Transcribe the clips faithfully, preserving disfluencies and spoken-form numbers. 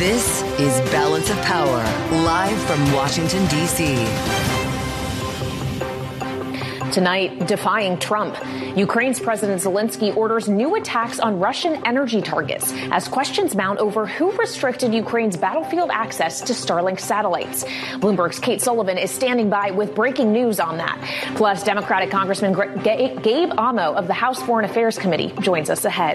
This is Balance of Power, live from Washington, D C Tonight, defying Trump, Ukraine's President Zelensky orders new attacks on Russian energy targets as questions mount over who restricted Ukraine's battlefield access to Starlink satellites. Bloomberg's Kate Sullivan is standing by with breaking news on that. Plus, Democratic Congressman Gabe Amo of the House Foreign Affairs Committee joins us ahead.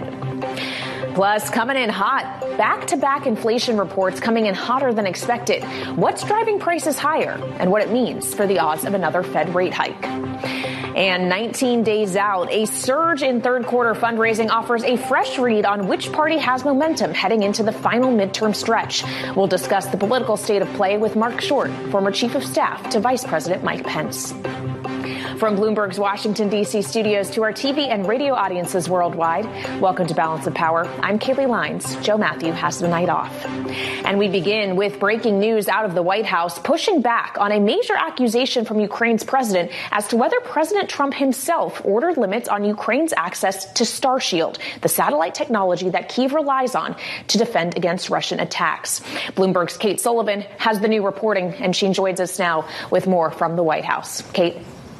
Plus, coming in hot, back-to-back inflation reports coming in hotter than expected. What's driving prices higher and what it means for the odds of another Fed rate hike. And nineteen days out, a surge in third quarter fundraising offers a fresh read on which party has momentum heading into the final midterm stretch. We'll discuss the political state of play with Mark Short, former chief of staff to Vice President Mike Pence. From Bloomberg's Washington, D C studios to our T V and radio audiences worldwide, welcome to Balance of Power. I'm Kaylee Lines. Joe Matthew has the night off. And we begin with breaking news out of the White House, pushing back on a major accusation from Ukraine's president as to whether President Trump himself ordered limits on Ukraine's access to Starshield, the satellite technology that Kyiv relies on to defend against Russian attacks. Bloomberg's Kate Sullivan has the new reporting, and she joins us now with more from the White House. Kate.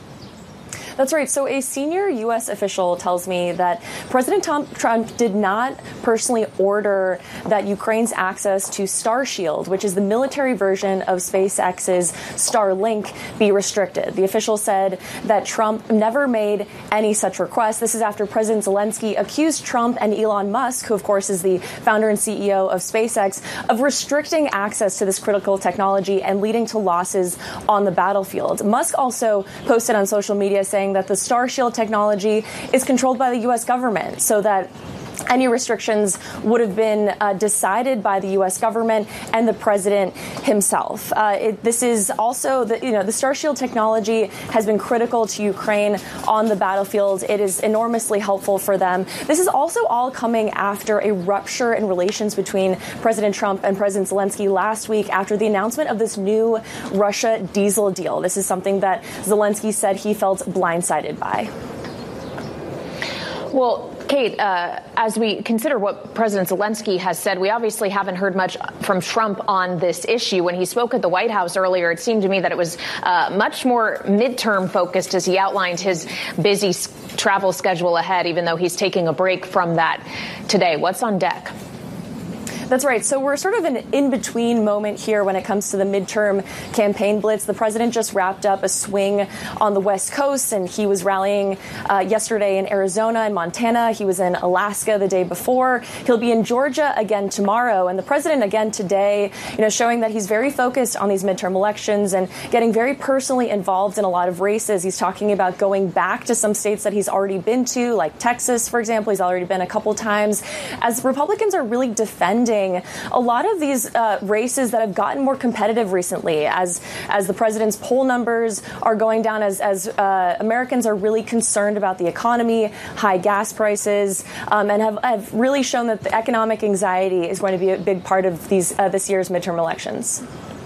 That's right. So a senior U S official tells me that President Trump did not personally order that Ukraine's access to Starshield, which is the military version of SpaceX's Starlink, be restricted. The official said that Trump never made any such request. This is after President Zelensky accused Trump and Elon Musk, who of course is the founder and C E O of SpaceX, of restricting access to this critical technology and leading to losses on the battlefield. Musk also posted on social media saying that the Starshield technology is controlled by the U S government, so that any restrictions would have been uh, decided by the U S government and the president himself. Uh, it, this is also, the, you know, the Starshield technology has been critical to Ukraine on the battlefield. It is enormously helpful for them. This is also all coming after a rupture in relations between President Trump and President Zelensky last week after the announcement of this new Russia diesel deal. This is something that Zelensky said he felt blindsided by. Well, Kate, uh, as we consider what President Zelensky has said, we obviously haven't heard much from Trump on this issue. When he spoke at the White House earlier, it seemed to me that it was uh, much more midterm focused as he outlined his busy travel schedule ahead, even though he's taking a break from that today. What's on deck? That's right. So we're sort of an in-between moment here when it comes to the midterm campaign blitz. The president just wrapped up a swing on the West Coast, and he was rallying uh, yesterday in Arizona and Montana. He was in Alaska the day before. He'll be in Georgia again tomorrow. And the president again today, you know, showing that he's very focused on these midterm elections and getting very personally involved in a lot of races. He's talking about going back to some states that he's already been to, like Texas, for example. He's already been a couple times, as Republicans are really defending a lot of these uh, races that have gotten more competitive recently, as as the president's poll numbers are going down, as as uh, Americans are really concerned about the economy, high gas prices, um, and have, have really shown that the economic anxiety is going to be a big part of these uh, this year's midterm elections.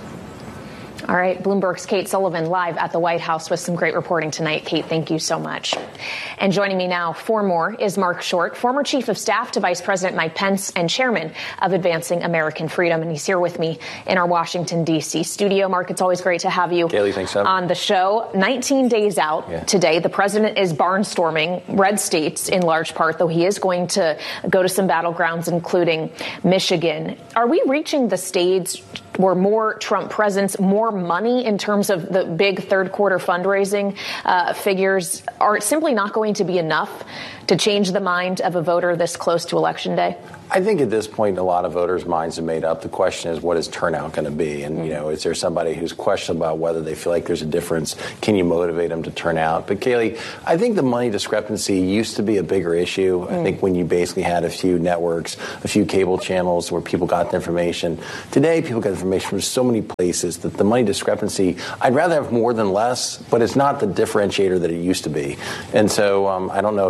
All right, Bloomberg's Kate Sullivan live at the White House with some great reporting tonight. Kate, thank you so much. And joining me now for more is Mark Short, former chief of staff to Vice President Mike Pence and chairman of Advancing American Freedom. And he's here with me in our Washington, D C studio. Mark, it's always great to have you Kaylee, thanks for on the show. nineteen days out yeah. today, the president is barnstorming red states in large part, though he is going to go to some battlegrounds, including Michigan. Are we reaching the stage where more Trump presence, more money in terms of the big third quarter fundraising uh, figures are simply not going to be enough to change the mind of a voter this close to Election Day? I think at this point, a lot of voters' minds are made up. The question is, what is turnout going to be? And, you know, is there somebody who's questionable about whether they feel like there's a difference? Can you motivate them to turn out? But, Kaylee, I think the money discrepancy used to be a bigger issue. Mm. I think when you basically had a few networks, a few cable channels where people got the information. Today, people get information from so many places that the money discrepancy, I'd rather have more than less, but it's not the differentiator that it used to be. And so um, I don't know to what extent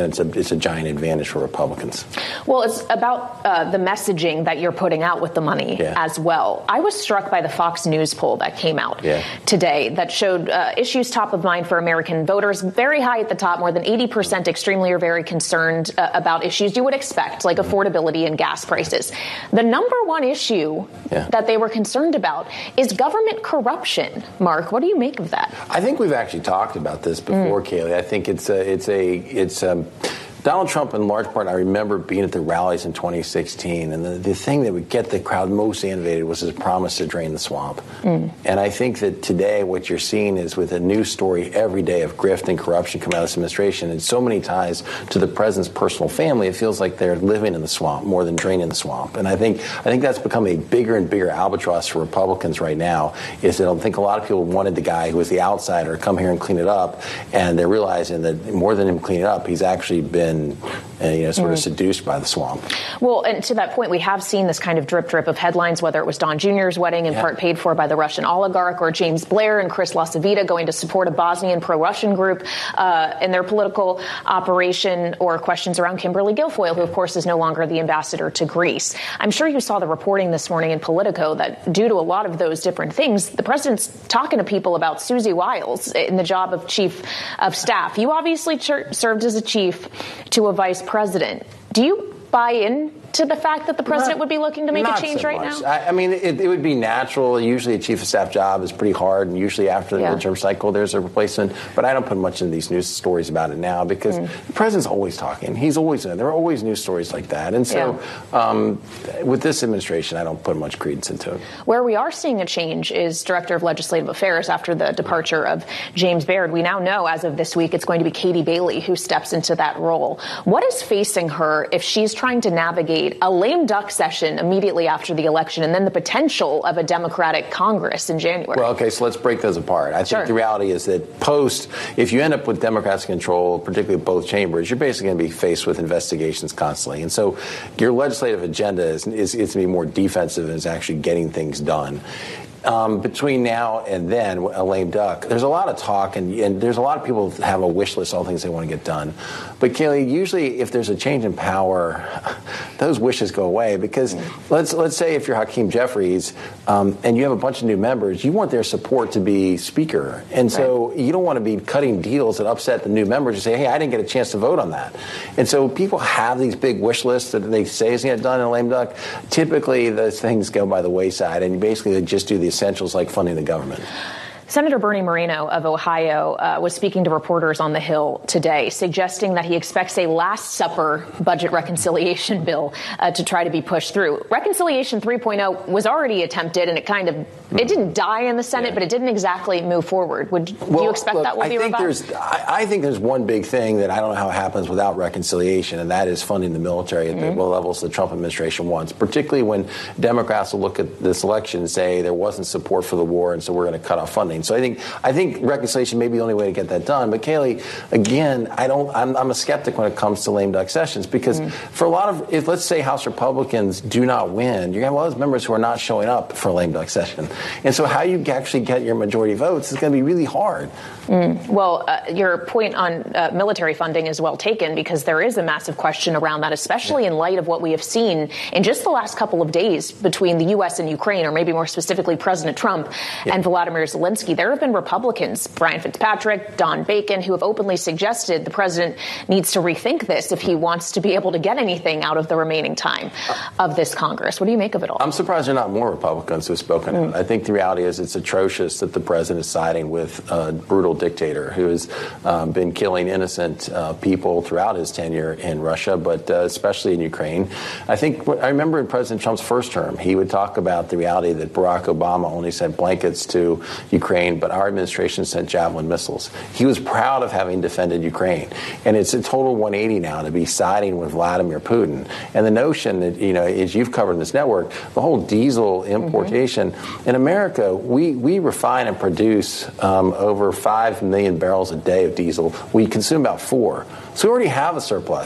then it's a, it's a giant advantage for Republicans. Well, it's about uh, the messaging that you're putting out with the money yeah. as well. I was struck by the Fox News poll that came out yeah. today that showed uh, issues top of mind for American voters, very high at the top, more than eighty percent extremely or very concerned uh, about issues you would expect, like affordability and gas prices. The number one issue yeah. that they were concerned about is government corruption. Mark, what do you make of that? I think we've actually talked about this before, mm. Kayleigh. I think it's a, it's a, it's um, Donald Trump, in large part, I remember being at the rallies in twenty sixteen, and the, the thing that would get the crowd most animated was his promise to drain the swamp. Mm. And I think that today what you're seeing is with a news story every day of grift and corruption coming out of this administration, and so many ties to the president's personal family, it feels like they're living in the swamp more than draining the swamp. And I think I think that's become a bigger and bigger albatross for Republicans right now, is that I think a lot of people wanted the guy who was the outsider come here and clean it up, and they're realizing that more than him cleaning it up, he's actually been And, uh, you know, sort of mm. seduced by the swamp. Well, and to that point, we have seen this kind of drip drip of headlines, whether it was Don Junior's wedding in yeah. part paid for by the Russian oligarch, or James Blair and Chris LaCivita going to support a Bosnian pro-Russian group uh, in their political operation, or questions around Kimberly Guilfoyle, who, of course, is no longer the ambassador to Greece. I'm sure you saw the reporting this morning in Politico that due to a lot of those different things, the president's talking to people about Susie Wiles in the job of chief of staff. You obviously ch- served as a chief to a vice president. Do you buy in to the fact that the president not, would be looking to make a change so right much. now? I, I mean, it, it would be natural. Usually a chief of staff job is pretty hard, and usually after the yeah. midterm cycle there's a replacement. But I don't put much into these news stories about it now, because mm. the president's always talking. He's always there. There are always news stories like that. And so yeah. um, with this administration, I don't put much credence into it. Where we are seeing a change is Director of Legislative Affairs after the departure of James Baird. We now know as of this week it's going to be Katie Bailey who steps into that role. What is facing her if she's trying to navigate a lame duck session immediately after the election, and then the potential of a Democratic Congress in January? Well, okay, so let's break those apart. I think sure. the reality is that post, if you end up with Democrats in control, particularly both chambers, you're basically going to be faced with investigations constantly. And so your legislative agenda is, is, is going to be more defensive and is actually getting things done. Um, between now and then, a lame duck, there's a lot of talk, and, and there's a lot of people that have a wish list, all things they want to get done. But, Kayleigh, usually if there's a change in power, those wishes go away, because mm. let's let's say if you're Hakeem Jeffries um, and you have a bunch of new members, you want their support to be speaker. And so right. you don't want to be cutting deals that upset the new members and say, hey, I didn't get a chance to vote on that. And so people have these big wish lists that they say is going to get done in a lame duck. Typically, those things go by the wayside, and you basically just do the essentials like funding the government. Senator Bernie Moreno of Ohio uh, was speaking to reporters on the Hill today, suggesting that he expects a Last Supper budget reconciliation bill uh, to try to be pushed through. Reconciliation three point oh was already attempted, and it kind of it didn't die in the Senate, yeah. but it didn't exactly move forward. Would well, do you expect look, that will I be think revived? There's, I, I think there's one big thing that I don't know how it happens without reconciliation, and that is funding the military at mm-hmm. the levels the Trump administration wants, particularly when Democrats will look at this election and say there wasn't support for the war, and so we're going to cut off funding. So I think I think reconciliation may be the only way to get that done. But Kayleigh, again, I don't. I'm, I'm a skeptic when it comes to lame duck sessions, because mm. for a lot of, if let's say House Republicans do not win, you're going to have a lot of members who are not showing up for a lame duck session, and so how you actually get your majority votes is going to be really hard. Mm. Well, uh, your point on uh, military funding is well taken, because there is a massive question around that, especially yeah. in light of what we have seen in just the last couple of days between the U S and Ukraine, or maybe more specifically President Trump yeah. and Volodymyr Zelensky. There have been Republicans, Brian Fitzpatrick, Don Bacon, who have openly suggested the president needs to rethink this if he wants to be able to get anything out of the remaining time of this Congress. What do you make of it all? I'm surprised there are not more Republicans who have spoken mm. out. I think the reality is it's atrocious that the president is siding with a brutal dictator who has um, been killing innocent uh, people throughout his tenure in Russia, but uh, especially in Ukraine. I think I remember in President Trump's first term, he would talk about the reality that Barack Obama only sent blankets to Ukraine, but our administration sent Javelin missiles. He was proud of having defended Ukraine. And it's a total one eighty now to be siding with Vladimir Putin. And the notion that, you know, as you've covered in this network, the whole diesel importation, mm-hmm. in America, we, we refine and produce um, over five million barrels a day of diesel. We consume about four. So we already have a surplus.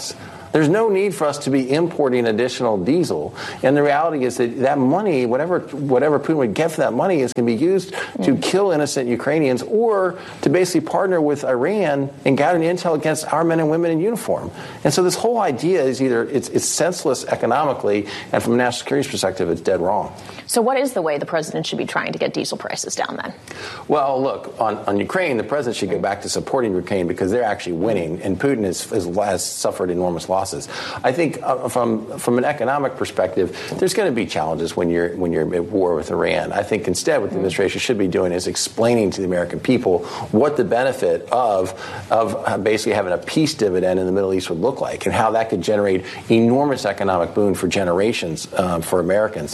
There's no need for us to be importing additional diesel. And the reality is that that money, whatever whatever Putin would get for that money, is going to be used mm. to kill innocent Ukrainians or to basically partner with Iran and gather intel against our men and women in uniform. And so this whole idea is either it's, it's senseless economically, and from a national security perspective, it's dead wrong. So what is the way the president should be trying to get diesel prices down then? Well, look, on, on Ukraine, the president should go back to supporting Ukraine because they're actually winning, and Putin is, is, has suffered enormous losses. I think uh, from from an economic perspective, there's going to be challenges when you're when you're at war with Iran. I think instead what the administration should be doing is explaining to the American people what the benefit of of basically having a peace dividend in the Middle East would look like, and how that could generate enormous economic boon for generations um, for Americans.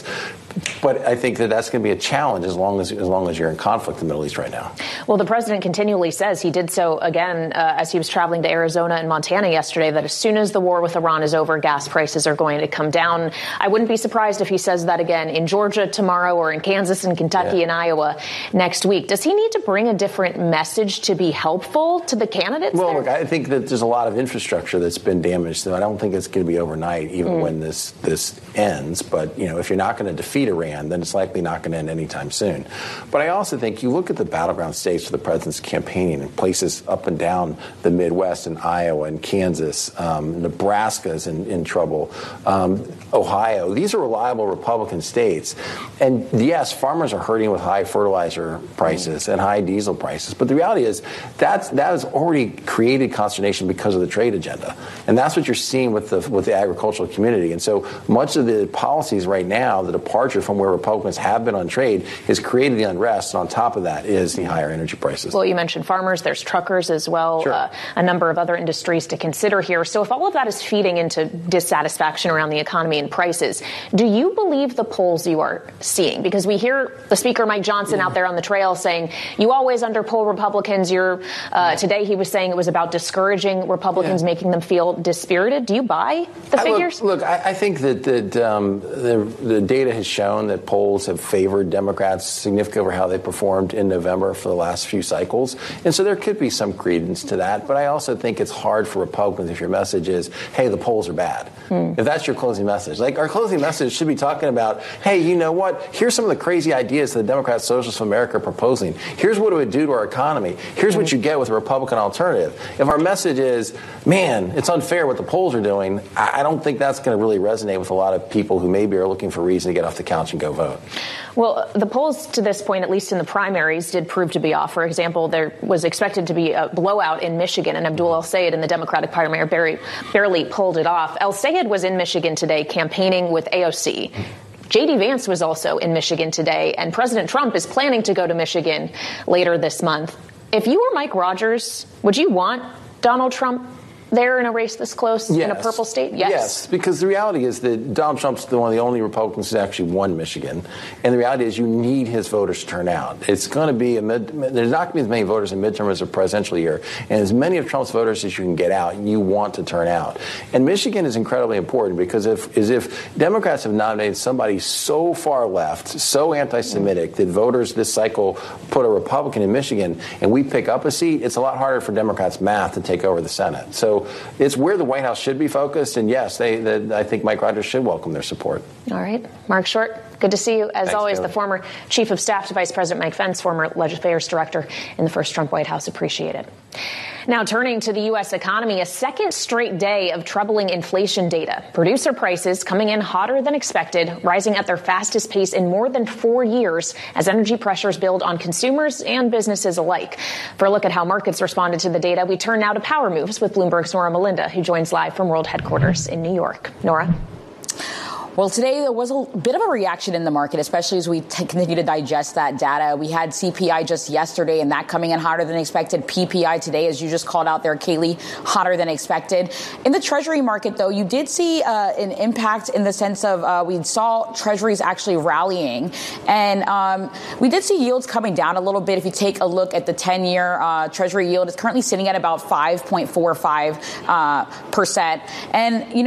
But I think that that's going to be a challenge as long as as long as you're in conflict in the Middle East right now. Well, the president continually says, he did so again uh, as he was traveling to Arizona and Montana yesterday, that as soon as the war with Iran is over, gas prices are going to come down. I wouldn't be surprised if he says that again in Georgia tomorrow or in Kansas and Kentucky yeah. and Iowa next week. Does he need to bring a different message to be helpful to the candidates? Well, there? look, I think that there's a lot of infrastructure that's been damaged, so I don't think it's going to be overnight, even mm. when this this ends. But, you know, if you're not going to defeat Iran, then it's likely not going to end anytime soon. But I also think you look at the battleground states for the president's campaigning in places up and down the Midwest, in Iowa and Kansas, um, Nebraska's in, in trouble, um, Ohio. These are reliable Republican states. And yes, farmers are hurting with high fertilizer prices and high diesel prices. But the reality is that's, that has already created consternation because of the trade agenda. And that's what you're seeing with the, with the agricultural community. And so much of the policies right now, the departure from where Republicans have been on trade, has created the unrest. And on top of that is the higher energy prices. Well, you mentioned farmers. There's truckers as well. Sure. Uh, a number of other industries to consider here. So if all of that is feeding into dissatisfaction around the economy and prices, do you believe the polls you are seeing? Because we hear the Speaker, Mike Johnson, yeah. out there on the trail saying, you always underpoll Republicans. You're uh, today he was saying it was about discouraging Republicans, yeah. making them feel dispirited. Do you buy the I, figures? Look, look I, I think that, that um, the, the data has shown that polls have favored Democrats significantly over how they performed in November for the last few cycles. And so there could be some credence to that. But I also think it's hard for Republicans if your message is, hey, the polls are bad. Hmm. If that's your closing message. Like, our closing message should be talking about, hey, you know what? Here's some of the crazy ideas that the Democrat Socialists of America are proposing. Here's what it would do to our economy. Here's hmm. what you get with a Republican alternative. If our message is, man, it's unfair what the polls are doing, I, I don't think that's going to really resonate with a lot of people who maybe are looking for a reason to get off the couch and go vote. Well, the polls to this point, at least in the primaries, did prove to be off. For example, there was expected to be a blowout in Michigan, and Abdul El-Sayed in the Democratic primary barely, barely pulled it off. El-Sayed was in Michigan today campaigning with A O C. J D Vance was also in Michigan today, and President Trump is planning to go to Michigan later this month. If you were Mike Rogers, would you want Donald Trump there in a race this close yes. in a purple state? Yes. Yes, because the reality is that Donald Trump's the one of the only Republicans who actually won Michigan. And the reality is you need his voters to turn out. It's going to be a mid, there's not going to be as many voters in midterm as a presidential year. And as many of Trump's voters as you can get out, you want to turn out. And Michigan is incredibly important because if, is if Democrats have nominated somebody so far left, so anti-Semitic, mm-hmm. that voters this cycle put a Republican in Michigan and we pick up a seat, it's a lot harder for Democrats' math to take over the Senate. So it's where the White House should be focused, and yes, they, they, I think Mike Rogers should welcome their support. All right. Mark Short, good to see you. As Thanks, always, Taylor. The former Chief of Staff to Vice President Mike Pence, former Legislative Affairs Director in the first Trump White House. Appreciate it. Now, turning to the U S economy, a second straight day of troubling inflation data. Producer prices coming in hotter than expected, rising at their fastest pace in more than four years as energy pressures build on consumers and businesses alike. For a look at how markets responded to the data, we turn now to Power Moves with Bloomberg's Nora Melinda, who joins live from World Headquarters in New York. Nora? Well, today there was a bit of a reaction in the market, especially as we t- continue to digest that data. We had C P I just yesterday, and that coming in hotter than expected. P P I today, as you just called out there, Kaylee, hotter than expected. In the Treasury market, though, you did see uh, an impact in the sense of uh, we saw Treasuries actually rallying. And um, we did see yields coming down a little bit. If you take a look at the ten-year uh, Treasury yield, it's currently sitting at about five point four five uh, percent. And, you know,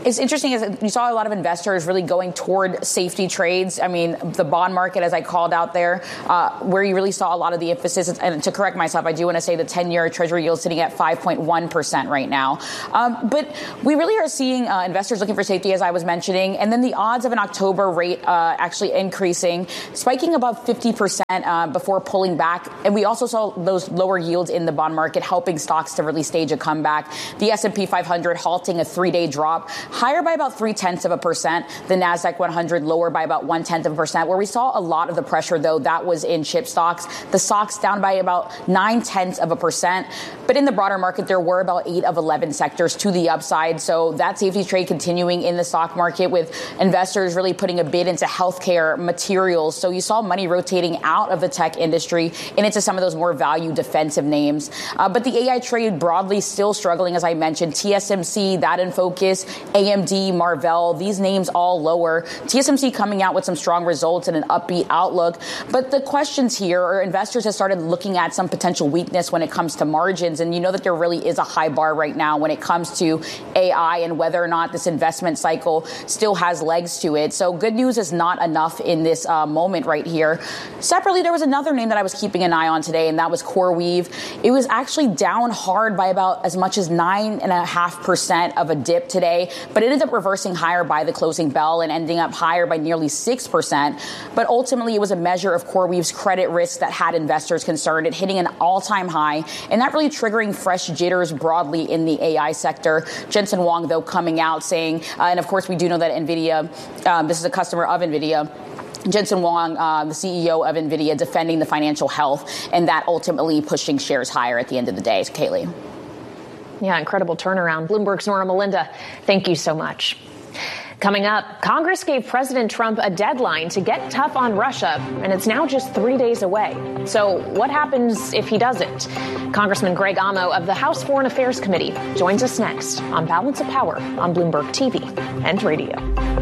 It's interesting is you saw a lot of investors really going toward safety trades. I mean, the bond market, as I called out there, uh, where you really saw a lot of the emphasis. And to correct myself, I do want to say the ten-year Treasury yield sitting at five point one percent right now. Um, but we really are seeing uh, investors looking for safety, as I was mentioning, and then the odds of an October rate uh, actually increasing, spiking above fifty percent uh, before pulling back. And we also saw those lower yields in the bond market helping stocks to really stage a comeback. The S and P five hundred halting a three-day drop, higher by about three-tenths of a percent. The NASDAQ one hundred lower by about one-tenth of a percent. Where we saw a lot of the pressure, though, that was in chip stocks. The stocks down by about nine-tenths of a percent. But in the broader market, there were about eight of eleven sectors to the upside. So that safety trade continuing in the stock market with investors really putting a bid into healthcare materials. So you saw money rotating out of the tech industry and into some of those more value defensive names. Uh, but the A I trade broadly still struggling, as I mentioned. T S M C, that in focus, A M D, Marvell, these names all lower. T S M C coming out with some strong results and an upbeat outlook. But the questions here are investors have started looking at some potential weakness when it comes to margins. And you know that there really is a high bar right now when it comes to A I and whether or not this investment cycle still has legs to it. So good news is not enough in this uh, moment right here. Separately, there was another name that I was keeping an eye on today, and that was CoreWeave. It was actually down hard by about as much as nine and a half percent of a dip today, but it ended up reversing higher by the closing bell and ending up higher by nearly six percent. But ultimately, it was a measure of CoreWeave's credit risk that had investors concerned, it hitting an all-time high, and that really triggering fresh jitters broadly in the A I sector. Jensen Huang, though, coming out saying, uh, and of course, we do know that NVIDIA, um, this is a customer of NVIDIA, Jensen Huang, uh, the C E O of NVIDIA, defending the financial health, and that ultimately pushing shares higher at the end of the day. Kaylee. Yeah, incredible turnaround. Bloomberg's Nora Melinda, thank you so much. Coming up, Congress gave President Trump a deadline to get tough on Russia, and it's now just three days away. So what happens if he doesn't? Congressman Greg Amo of the House Foreign Affairs Committee joins us next on Balance of Power on Bloomberg T V and radio.